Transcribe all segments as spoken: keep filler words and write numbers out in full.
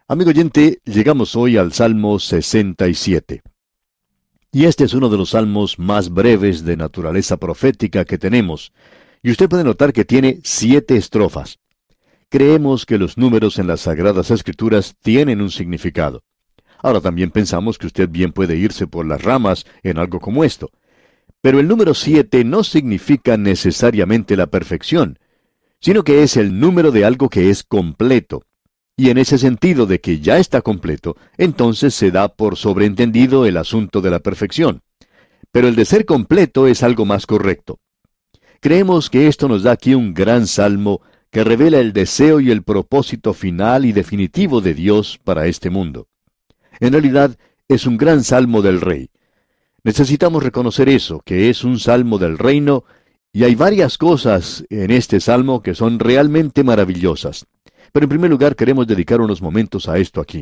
Amigo oyente, llegamos hoy al Salmo sesenta y siete. Y este es uno de los salmos más breves de naturaleza profética que tenemos. Y usted puede notar que tiene siete estrofas. Creemos que los números en las Sagradas Escrituras tienen un significado. Ahora también pensamos que usted bien puede irse por las ramas en algo como esto. Pero el número siete no significa necesariamente la perfección, sino que es el número de algo que es completo. Y en ese sentido de que ya está completo, entonces se da por sobreentendido el asunto de la perfección. Pero el de ser completo es algo más correcto. Creemos que esto nos da aquí un gran salmo que revela el deseo y el propósito final y definitivo de Dios para este mundo. En realidad, es un gran salmo del Rey. Necesitamos reconocer eso, que es un salmo del reino, y hay varias cosas en este salmo que son realmente maravillosas. Pero en primer lugar queremos dedicar unos momentos a esto aquí.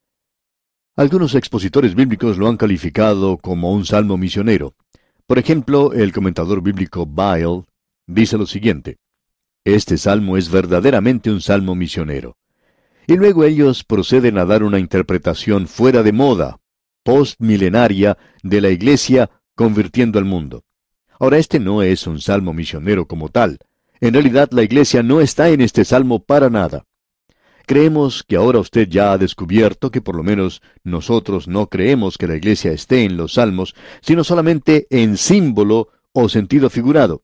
Algunos expositores bíblicos lo han calificado como un salmo misionero. Por ejemplo, el comentador bíblico Bayle dice lo siguiente: este salmo es verdaderamente un salmo misionero. Y luego ellos proceden a dar una interpretación fuera de moda, postmilenaria, de la Iglesia convirtiendo al mundo. Ahora, este no es un salmo misionero como tal. En realidad, la Iglesia no está en este salmo para nada. Creemos que ahora usted ya ha descubierto que por lo menos nosotros no creemos que la Iglesia esté en los salmos, sino solamente en símbolo o sentido figurado.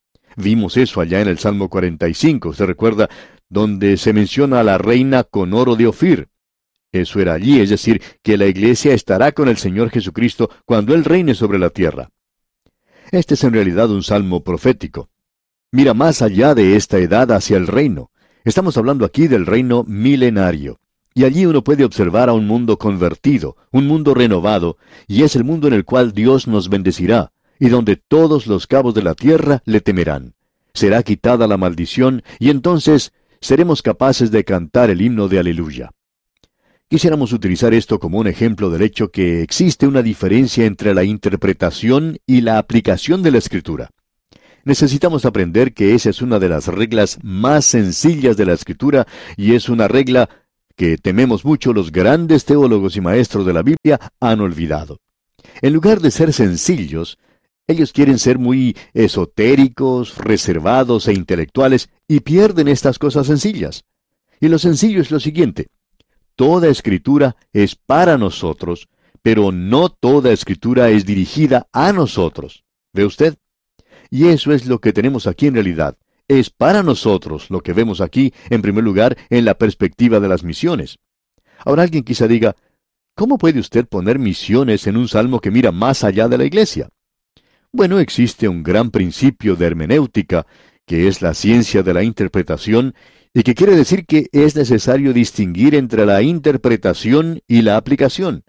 Vimos eso allá en el Salmo cuarenta y cinco, usted recuerda, donde se menciona a la reina con oro de Ofir. Eso era allí, es decir, que la Iglesia estará con el Señor Jesucristo cuando Él reine sobre la tierra. Este es en realidad un salmo profético. Mira más allá de esta edad hacia el reino. Estamos hablando aquí del reino milenario. Y allí uno puede observar a un mundo convertido, un mundo renovado, y es el mundo en el cual Dios nos bendecirá, y donde todos los cabos de la tierra le temerán. Será quitada la maldición, y entonces seremos capaces de cantar el himno de Aleluya. Quisiéramos utilizar esto como un ejemplo del hecho que existe una diferencia entre la interpretación y la aplicación de la Escritura. Necesitamos aprender que esa es una de las reglas más sencillas de la Escritura, y es una regla que tememos mucho los grandes teólogos y maestros de la Biblia han olvidado. En lugar de ser sencillos, ellos quieren ser muy esotéricos, reservados e intelectuales, y pierden estas cosas sencillas. Y lo sencillo es lo siguiente: toda Escritura es para nosotros, pero no toda Escritura es dirigida a nosotros. ¿Ve usted? Y eso es lo que tenemos aquí en realidad. Es para nosotros lo que vemos aquí, en primer lugar, en la perspectiva de las misiones. Ahora alguien quizá diga, ¿cómo puede usted poner misiones en un salmo que mira más allá de la iglesia? Bueno, existe un gran principio de hermenéutica, que es la ciencia de la interpretación, y que quiere decir que es necesario distinguir entre la interpretación y la aplicación.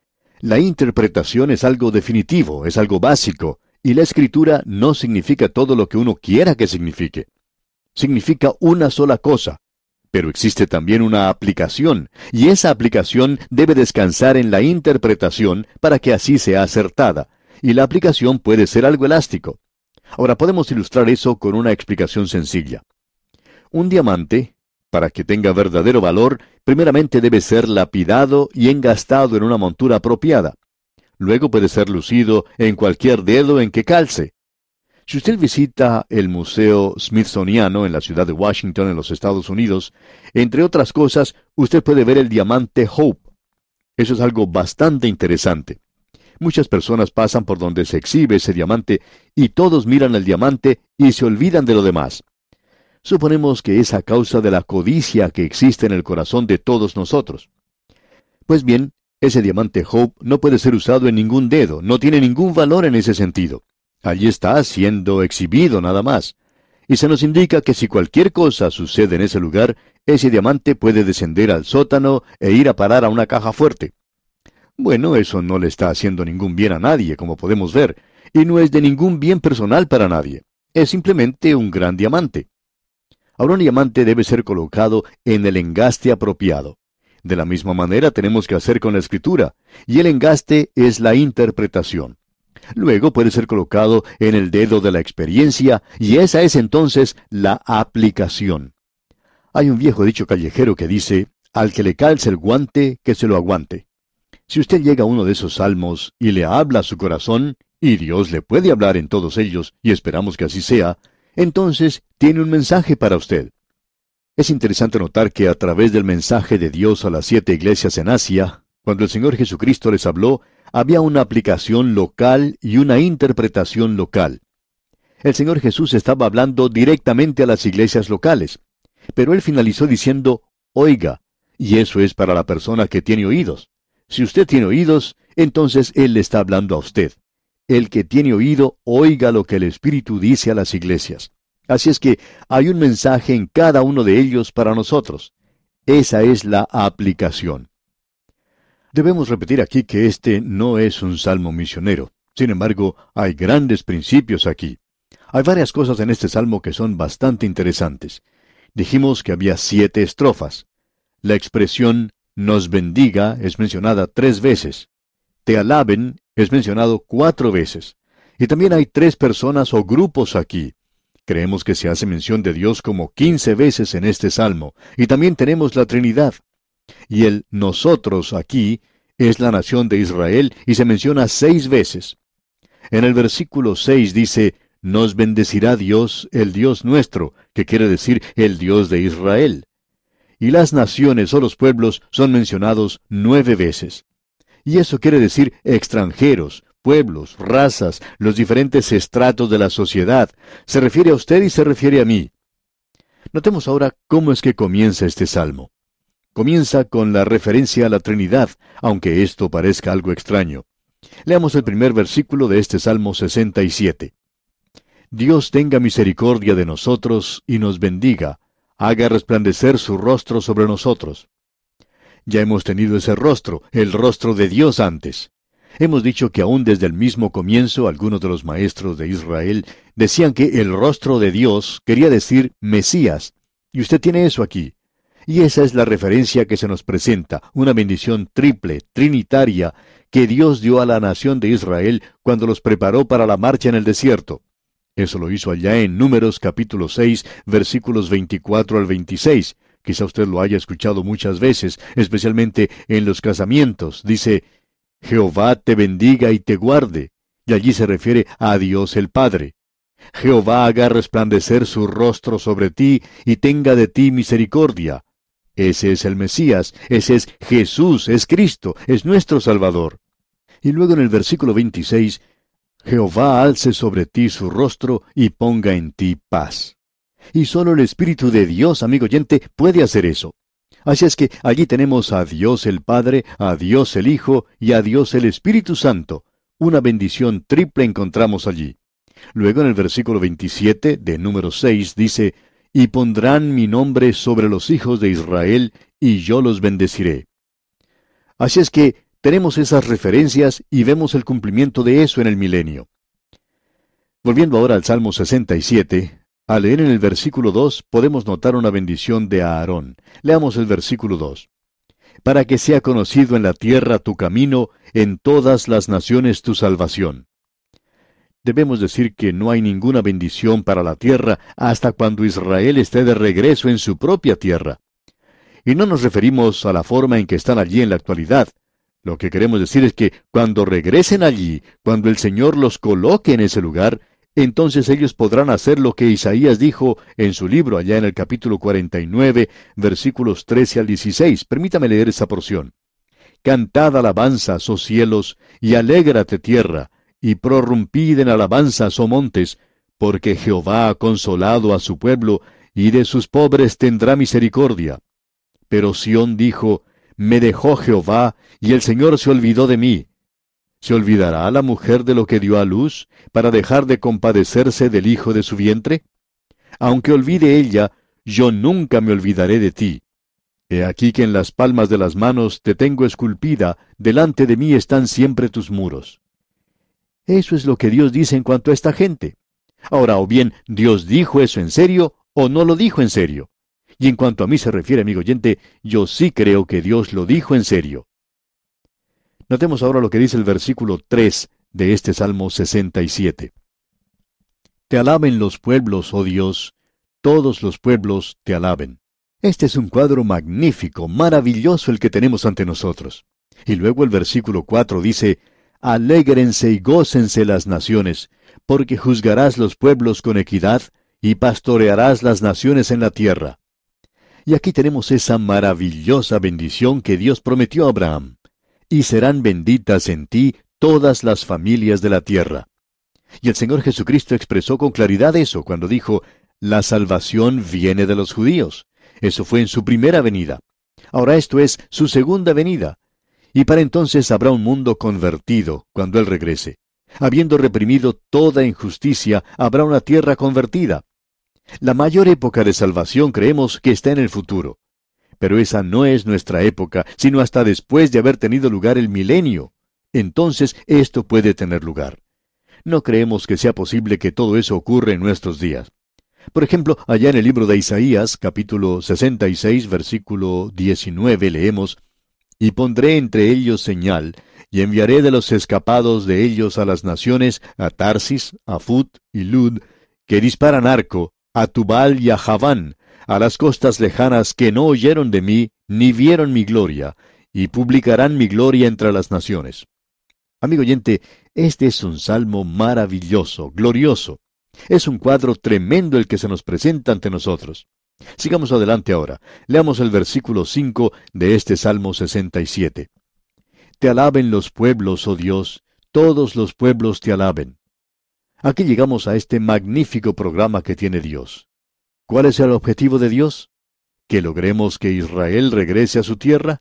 La interpretación es algo definitivo, es algo básico, y la Escritura no significa todo lo que uno quiera que signifique. Significa una sola cosa, pero existe también una aplicación, y esa aplicación debe descansar en la interpretación para que así sea acertada, y la aplicación puede ser algo elástico. Ahora podemos ilustrar eso con una explicación sencilla. Un diamante, para que tenga verdadero valor, primeramente debe ser lapidado y engastado en una montura apropiada. Luego puede ser lucido en cualquier dedo en que calce. Si usted visita el Museo Smithsoniano en la ciudad de Washington, en los Estados Unidos, entre otras cosas, usted puede ver el diamante Hope. Eso es algo bastante interesante. Muchas personas pasan por donde se exhibe ese diamante y todos miran el diamante y se olvidan de lo demás. Suponemos que es a causa de la codicia que existe en el corazón de todos nosotros. Pues bien, ese diamante Hope no puede ser usado en ningún dedo, no tiene ningún valor en ese sentido. Allí está siendo exhibido nada más. Y se nos indica que si cualquier cosa sucede en ese lugar, ese diamante puede descender al sótano e ir a parar a una caja fuerte. Bueno, eso no le está haciendo ningún bien a nadie, como podemos ver, y no es de ningún bien personal para nadie. Es simplemente un gran diamante. Ahora un diamante debe ser colocado en el engaste apropiado. De la misma manera tenemos que hacer con la Escritura, y el engaste es la interpretación. Luego puede ser colocado en el dedo de la experiencia, y esa es entonces la aplicación. Hay un viejo dicho callejero que dice, al que le calce el guante, que se lo aguante. Si usted llega a uno de esos salmos y le habla a su corazón, y Dios le puede hablar en todos ellos, y esperamos que así sea, entonces tiene un mensaje para usted. Es interesante notar que a través del mensaje de Dios a las siete iglesias en Asia, cuando el Señor Jesucristo les habló, había una aplicación local y una interpretación local. El Señor Jesús estaba hablando directamente a las iglesias locales, pero Él finalizó diciendo, oiga, y eso es para la persona que tiene oídos. Si usted tiene oídos, entonces Él le está hablando a usted. El que tiene oído, oiga lo que el Espíritu dice a las iglesias. Así es que hay un mensaje en cada uno de ellos para nosotros. Esa es la aplicación. Debemos repetir aquí que este no es un salmo misionero. Sin embargo, hay grandes principios aquí. Hay varias cosas en este salmo que son bastante interesantes. Dijimos que había siete estrofas. La expresión nos bendiga es mencionada tres veces. Te alaben es mencionado cuatro veces. Y también hay tres personas o grupos aquí. Creemos que se hace mención de Dios como quince veces en este salmo, y también tenemos la Trinidad. Y el nosotros aquí es la nación de Israel y se menciona seis veces. En el versículo seis dice, nos bendecirá Dios, el Dios nuestro, que quiere decir el Dios de Israel. Y las naciones o los pueblos son mencionados nueve veces. Y eso quiere decir extranjeros, pueblos, razas, los diferentes estratos de la sociedad. Se refiere a usted y se refiere a mí. Notemos ahora cómo es que comienza este salmo. Comienza con la referencia a la Trinidad, aunque esto parezca algo extraño. Leamos el primer versículo de este Salmo sesenta y siete. Dios tenga misericordia de nosotros y nos bendiga, haga resplandecer su rostro sobre nosotros. Ya hemos tenido ese rostro, el rostro de Dios antes. Hemos dicho que aún desde el mismo comienzo algunos de los maestros de Israel decían que el rostro de Dios quería decir Mesías, y usted tiene eso aquí. Y esa es la referencia que se nos presenta, una bendición triple, trinitaria, que Dios dio a la nación de Israel cuando los preparó para la marcha en el desierto. Eso lo hizo allá en Números capítulo seis, versículos veinticuatro al veintiséis. Quizá usted lo haya escuchado muchas veces, especialmente en los casamientos. Dice, Jehová te bendiga y te guarde. Y allí se refiere a Dios el Padre. Jehová haga resplandecer su rostro sobre ti y tenga de ti misericordia. Ese es el Mesías, ese es Jesús, es Cristo, es nuestro Salvador. Y luego en el versículo veintiséis, Jehová alce sobre ti su rostro y ponga en ti paz. Y solo el Espíritu de Dios, amigo oyente, puede hacer eso. Así es que allí tenemos a Dios el Padre, a Dios el Hijo y a Dios el Espíritu Santo. Una bendición triple encontramos allí. Luego en el versículo veintisiete de número seis dice, y pondrán mi nombre sobre los hijos de Israel, y yo los bendeciré. Así es que tenemos esas referencias y vemos el cumplimiento de eso en el milenio. Volviendo ahora al Salmo sesenta y siete, al leer en el versículo dos podemos notar una bendición de Aarón. Leamos el versículo dos. Para que sea conocido en la tierra tu camino, en todas las naciones tu salvación. Debemos decir que no hay ninguna bendición para la tierra hasta cuando Israel esté de regreso en su propia tierra. Y no nos referimos a la forma en que están allí en la actualidad. Lo que queremos decir es que cuando regresen allí, cuando el Señor los coloque en ese lugar, entonces ellos podrán hacer lo que Isaías dijo en su libro allá en el capítulo cuarenta y nueve, versículos trece al dieciséis. Permítame leer esa porción. Cantad alabanzas, oh cielos, y alégrate tierra, y prorrumpid en alabanzas, oh montes, porque Jehová ha consolado a su pueblo, y de sus pobres tendrá misericordia. Pero Sión dijo, me dejó Jehová, y el Señor se olvidó de mí. ¿Se olvidará la mujer de lo que dio a luz, para dejar de compadecerse del hijo de su vientre? Aunque olvide ella, yo nunca me olvidaré de ti. He aquí que en las palmas de las manos te tengo esculpida, delante de mí están siempre tus muros. Eso es lo que Dios dice en cuanto a esta gente. Ahora, o bien Dios dijo eso en serio, o no lo dijo en serio. Y en cuanto a mí se refiere, amigo oyente, yo sí creo que Dios lo dijo en serio. Notemos ahora lo que dice el versículo tres de este Salmo sesenta y siete. Te alaben los pueblos, oh Dios, todos los pueblos te alaben. Este es un cuadro magnífico, maravilloso el que tenemos ante nosotros. Y luego el versículo cuatro dice, Alégrense y gócense las naciones, porque juzgarás los pueblos con equidad, y pastorearás las naciones en la tierra. Y aquí tenemos esa maravillosa bendición que Dios prometió a Abraham. Y serán benditas en ti todas las familias de la tierra. Y el Señor Jesucristo expresó con claridad eso cuando dijo, la salvación viene de los judíos. Eso fue en su primera venida. Ahora esto es su segunda venida. Y para entonces habrá un mundo convertido cuando Él regrese. Habiendo reprimido toda injusticia, habrá una tierra convertida. La mayor época de salvación creemos que está en el futuro. Pero esa no es nuestra época, sino hasta después de haber tenido lugar el milenio. Entonces esto puede tener lugar. No creemos que sea posible que todo eso ocurra en nuestros días. Por ejemplo, allá en el libro de Isaías, capítulo sesenta y seis, versículo diecinueve, leemos, Y pondré entre ellos señal, y enviaré de los escapados de ellos a las naciones, a Tarsis, a Fut y Lud, que disparan arco, a Tubal y a Javán, a las costas lejanas que no oyeron de mí, ni vieron mi gloria, y publicarán mi gloria entre las naciones. Amigo oyente, este es un salmo maravilloso, glorioso. Es un cuadro tremendo el que se nos presenta ante nosotros. Sigamos adelante ahora. Leamos el versículo cinco de este Salmo sesenta y siete. Te alaben los pueblos, oh Dios, todos los pueblos te alaben. Aquí llegamos a este magnífico programa que tiene Dios. ¿Cuál es el objetivo de Dios? ¿Que logremos que Israel regrese a su tierra?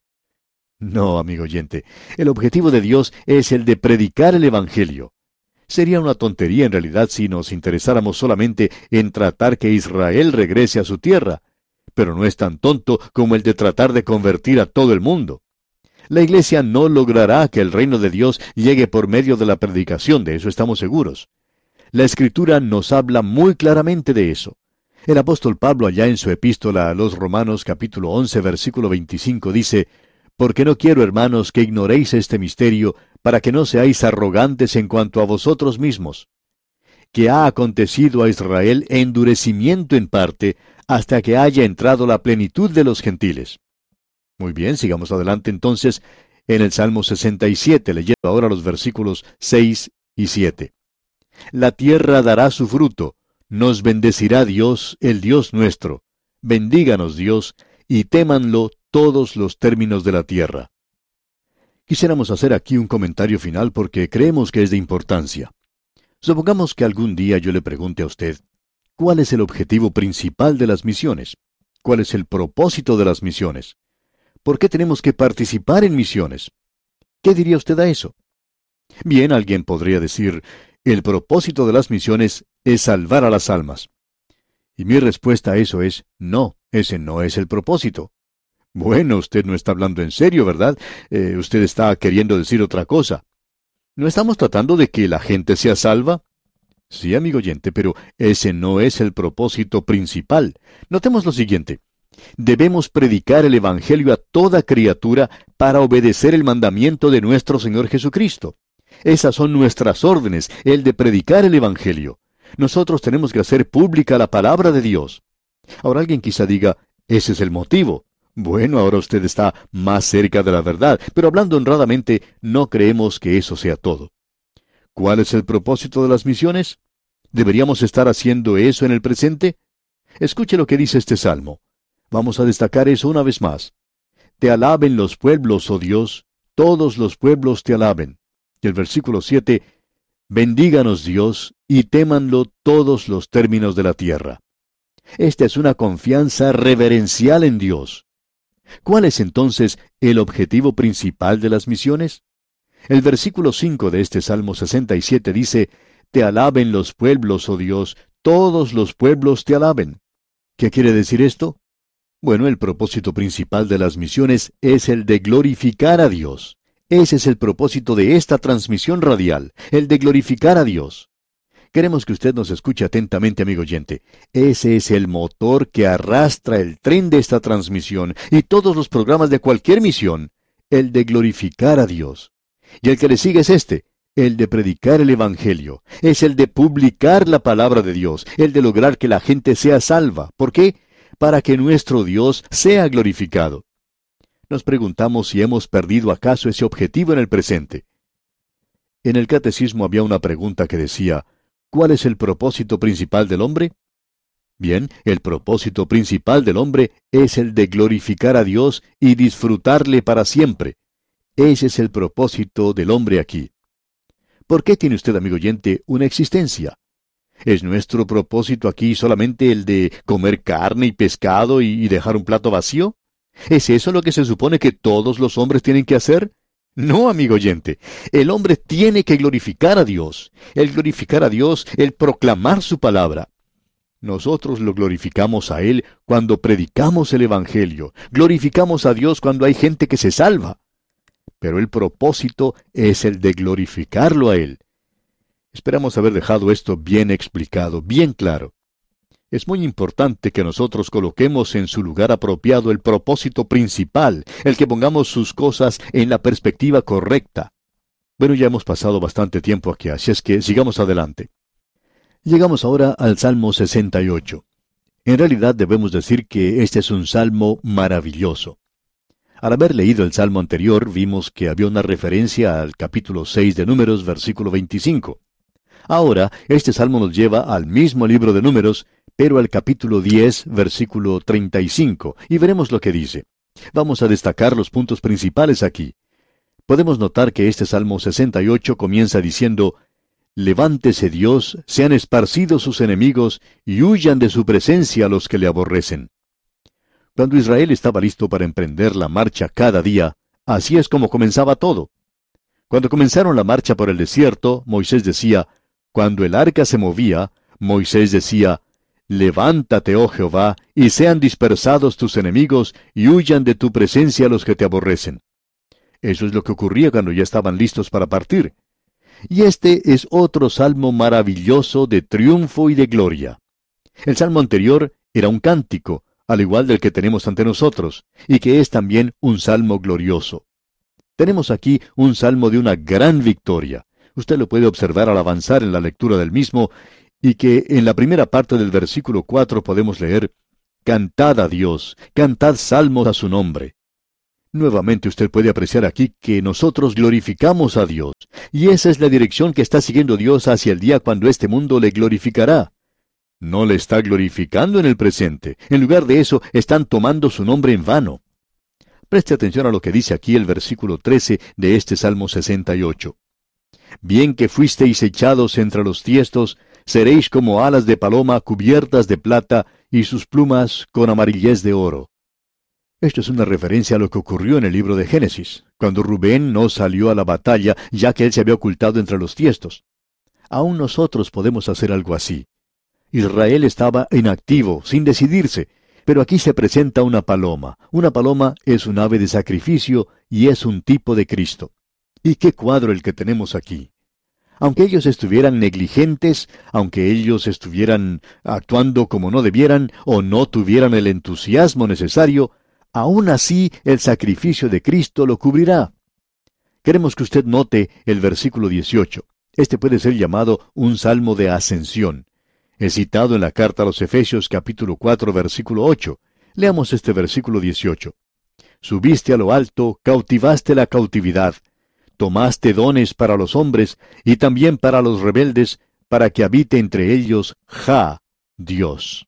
No, amigo oyente, el objetivo de Dios es el de predicar el Evangelio. Sería una tontería en realidad si nos interesáramos solamente en tratar que Israel regrese a su tierra, pero no es tan tonto como el de tratar de convertir a todo el mundo. La Iglesia no logrará que el reino de Dios llegue por medio de la predicación, de eso estamos seguros. La Escritura nos habla muy claramente de eso. El apóstol Pablo allá en su epístola a los Romanos capítulo once versículo veinticinco dice, Porque no quiero, hermanos, que ignoréis este misterio, para que no seáis arrogantes en cuanto a vosotros mismos, que ha acontecido a Israel endurecimiento en parte, hasta que haya entrado la plenitud de los gentiles. Muy bien, sigamos adelante entonces en el Salmo sesenta y siete, leyendo ahora los versículos seis y siete. La tierra dará su fruto, nos bendecirá Dios, el Dios nuestro. Bendíganos Dios, y témanlo todos los términos de la tierra. Quisiéramos hacer aquí un comentario final porque creemos que es de importancia. Supongamos que algún día yo le pregunte a usted, ¿cuál es el objetivo principal de las misiones? ¿Cuál es el propósito de las misiones? ¿Por qué tenemos que participar en misiones? ¿Qué diría usted a eso? Bien, alguien podría decir, el propósito de las misiones es salvar a las almas. Y mi respuesta a eso es, no, ese no es el propósito. Bueno, usted no está hablando en serio, ¿verdad? Eh, usted está queriendo decir otra cosa. ¿No estamos tratando de que la gente sea salva? Sí, amigo oyente, pero ese no es el propósito principal. Notemos lo siguiente. Debemos predicar el Evangelio a toda criatura para obedecer el mandamiento de nuestro Señor Jesucristo. Esas son nuestras órdenes, el de predicar el Evangelio. Nosotros tenemos que hacer pública la palabra de Dios. Ahora alguien quizá diga, ese es el motivo. Bueno, ahora usted está más cerca de la verdad, pero hablando honradamente, no creemos que eso sea todo. ¿Cuál es el propósito de las misiones? ¿Deberíamos estar haciendo eso en el presente? Escuche lo que dice este salmo. Vamos a destacar eso una vez más. Te alaben los pueblos, oh Dios, todos los pueblos te alaben. Y el versículo siete, bendíganos Dios, y témanlo todos los términos de la tierra. Esta es una confianza reverencial en Dios. ¿Cuál es entonces el objetivo principal de las misiones? El versículo cinco de este Salmo sesenta y siete dice, Te alaben los pueblos, oh Dios, todos los pueblos te alaben. ¿Qué quiere decir esto? Bueno, el propósito principal de las misiones es el de glorificar a Dios. Ese es el propósito de esta transmisión radial, el de glorificar a Dios. Queremos que usted nos escuche atentamente, amigo oyente. Ese es el motor que arrastra el tren de esta transmisión y todos los programas de cualquier misión, el de glorificar a Dios. Y el que le sigue es este, el de predicar el Evangelio. Es el de publicar la palabra de Dios, el de lograr que la gente sea salva. ¿Por qué? para que nuestro Dios sea glorificado. Nos preguntamos si hemos perdido acaso ese objetivo en el presente. En el catecismo había una pregunta que decía, ¿cuál es el propósito principal del hombre? Bien, el propósito principal del hombre es el de glorificar a Dios y disfrutarle para siempre. Ese es el propósito del hombre aquí. ¿Por qué tiene usted, amigo oyente, una existencia? ¿Es nuestro propósito aquí solamente el de comer carne y pescado y dejar un plato vacío? ¿Es eso lo que se supone que todos los hombres tienen que hacer? No, amigo oyente. El hombre tiene que glorificar a Dios. El glorificar a Dios, el proclamar su palabra. Nosotros lo glorificamos a Él cuando predicamos el Evangelio. Glorificamos a Dios cuando hay gente que se salva. Pero el propósito es el de glorificarlo a Él. Esperamos haber dejado esto bien explicado, bien claro. Es muy importante que nosotros coloquemos en su lugar apropiado el propósito principal, el que pongamos sus cosas en la perspectiva correcta. Bueno, ya hemos pasado bastante tiempo aquí, así es que sigamos adelante. Llegamos ahora al Salmo sesenta y ocho. En realidad debemos decir que este es un salmo maravilloso. Al haber leído el salmo anterior, vimos que había una referencia al capítulo seis de Números, versículo veinticinco. Ahora, este salmo nos lleva al mismo libro de Números, pero al capítulo diez, versículo treinta y cinco, y veremos lo que dice. Vamos a destacar los puntos principales aquí. Podemos notar que este Salmo sesenta y ocho comienza diciendo, «Levántese Dios, sean esparcidos sus enemigos, y huyan de su presencia los que le aborrecen». Cuando Israel estaba listo para emprender la marcha cada día, así es como comenzaba todo. Cuando comenzaron la marcha por el desierto, Moisés decía, cuando el arca se movía, Moisés decía, «Levántate, oh Jehová, y sean dispersados tus enemigos, y huyan de tu presencia los que te aborrecen». Eso es lo que ocurría cuando ya estaban listos para partir. Y este es otro salmo maravilloso de triunfo y de gloria. El salmo anterior era un cántico, al igual del que tenemos ante nosotros, y que es también un salmo glorioso. Tenemos aquí un salmo de una gran victoria. Usted lo puede observar al avanzar en la lectura del mismo, y que en la primera parte del versículo cuatro podemos leer, «Cantad a Dios, cantad salmos a su nombre». Nuevamente usted puede apreciar aquí que nosotros glorificamos a Dios, y esa es la dirección que está siguiendo Dios hacia el día cuando este mundo le glorificará. No le está glorificando en el presente. En lugar de eso, están tomando su nombre en vano. Preste atención a lo que dice aquí el versículo trece de este Salmo sesenta y ocho. «Bien que fuisteis echados entre los tiestos, seréis como alas de paloma cubiertas de plata, y sus plumas con amarillez de oro». Esto es una referencia a lo que ocurrió en el libro de Génesis, cuando Rubén no salió a la batalla, ya que él se había ocultado entre los tiestos. Aún nosotros podemos hacer algo así. Israel estaba inactivo, sin decidirse, pero aquí se presenta una paloma. Una paloma es un ave de sacrificio y es un tipo de Cristo. ¿Y qué cuadro el que tenemos aquí? Aunque ellos estuvieran negligentes, aunque ellos estuvieran actuando como no debieran, o no tuvieran el entusiasmo necesario, aún así el sacrificio de Cristo lo cubrirá. Queremos que usted note el versículo dieciocho. Este puede ser llamado un salmo de ascensión. Es citado en la carta a los Efesios capítulo cuatro versículo ocho. Leamos este versículo dieciocho. «Subiste a lo alto, cautivaste la cautividad, tomaste dones para los hombres y también para los rebeldes, para que habite entre ellos Jah, Dios».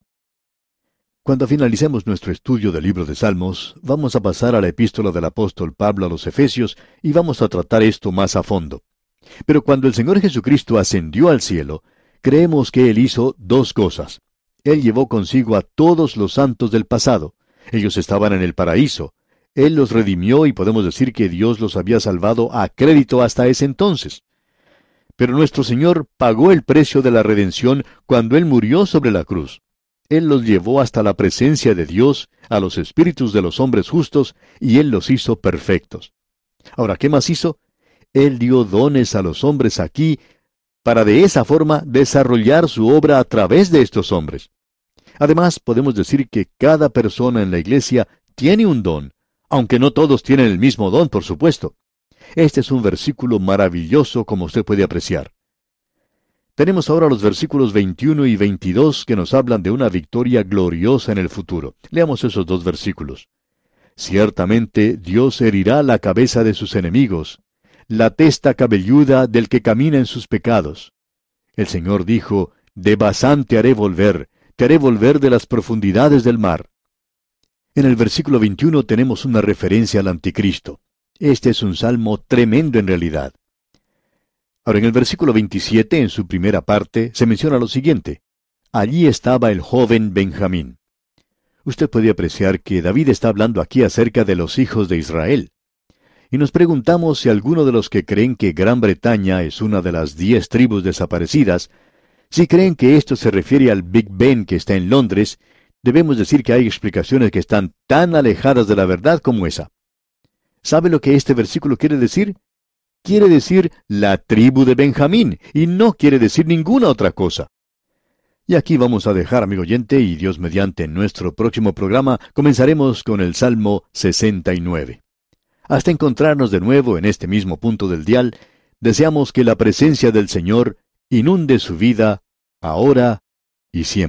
Cuando finalicemos nuestro estudio del libro de Salmos, vamos a pasar a la epístola del apóstol Pablo a los Efesios y vamos a tratar esto más a fondo. Pero cuando el Señor Jesucristo ascendió al cielo, creemos que Él hizo dos cosas. Él llevó consigo a todos los santos del pasado. Ellos estaban en el paraíso. Él los redimió y podemos decir que Dios los había salvado a crédito hasta ese entonces. Pero nuestro Señor pagó el precio de la redención cuando Él murió sobre la cruz. Él los llevó hasta la presencia de Dios, a los espíritus de los hombres justos, y Él los hizo perfectos. Ahora, ¿qué más hizo? Él dio dones a los hombres aquí, para de esa forma desarrollar su obra a través de estos hombres. Además, podemos decir que cada persona en la iglesia tiene un don, aunque no todos tienen el mismo don, por supuesto. Este es un versículo maravilloso, como usted puede apreciar. Tenemos ahora los versículos veintiuno y veintidós que nos hablan de una victoria gloriosa en el futuro. Leamos esos dos versículos. Ciertamente Dios herirá la cabeza de sus enemigos, la testa cabelluda del que camina en sus pecados. El Señor dijo, de Basán te haré volver, te haré volver de las profundidades del mar. En el versículo veintiuno tenemos una referencia al anticristo. Este es un salmo tremendo en realidad. Ahora en el versículo veintisiete, en su primera parte, se menciona lo siguiente. Allí estaba el joven Benjamín. Usted puede apreciar que David está hablando aquí acerca de los hijos de Israel. Y nos preguntamos si alguno de los que creen que Gran Bretaña es una de las diez tribus desaparecidas, si creen que esto se refiere al Big Ben que está en Londres, debemos decir que hay explicaciones que están tan alejadas de la verdad como esa. ¿Sabe lo que este versículo quiere decir? Quiere decir la tribu de Benjamín, y no quiere decir ninguna otra cosa. Y aquí vamos a dejar, amigo oyente, y Dios mediante en nuestro próximo programa comenzaremos con el Salmo sesenta y nueve. Hasta encontrarnos de nuevo en este mismo punto del dial, deseamos que la presencia del Señor inunde su vida, ahora y siempre.